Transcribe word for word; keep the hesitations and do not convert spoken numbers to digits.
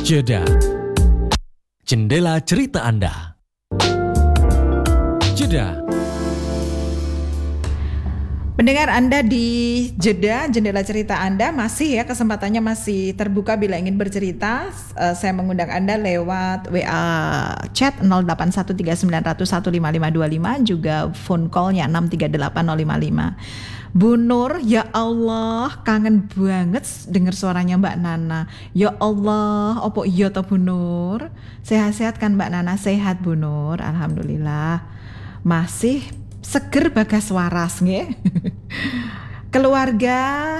Jeda. Jendela cerita Anda. Jeda. Pendengar Anda di Jeda, jendela cerita Anda masih ya, kesempatannya masih terbuka bila ingin bercerita. Uh, saya mengundang Anda lewat W A chat nol delapan satu tiga sembilan nol nol satu lima lima dua lima, juga phone callnya enam tiga delapan nol lima lima. Bu Nur, ya Allah, kangen banget dengar suaranya Mbak Nana. Ya Allah, opo iya toh Bu Nur? Sehat-sehat kan Mbak Nana? Sehat Bu Nur, alhamdulillah. Masih seger bagas waras nggih. Keluarga